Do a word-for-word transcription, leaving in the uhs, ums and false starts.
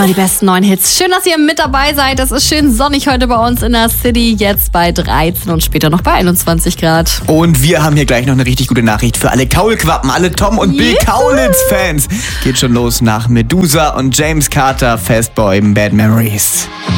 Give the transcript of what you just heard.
Immer die besten neuen Hits. Schön, dass ihr mit dabei seid. Es ist schön sonnig heute bei uns in der City. Jetzt bei dreizehn und später noch bei einundzwanzig Grad. Und wir haben hier gleich noch eine richtig gute Nachricht für alle Kaulquappen, alle Tom und Bill Kaulitz-Fans. Geht schon los nach Medusa und James Carter, Fastboy, Bad Memories.